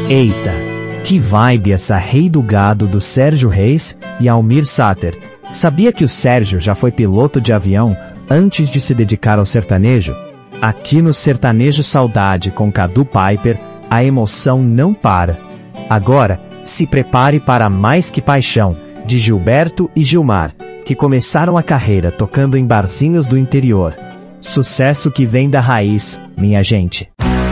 Eita, que vibe essa Rei do Gado do Sérgio Reis e Almir Sater. Sabia que o Sérgio já foi piloto de avião antes de se dedicar ao sertanejo? Aqui no Sertanejo Saudade com Cadu Piper, a emoção não para. Agora, se prepare para Mais Que Paixão, de Gilberto e Gilmar, que começaram a carreira tocando em barzinhos do interior. Sucesso que vem da raiz, minha gente.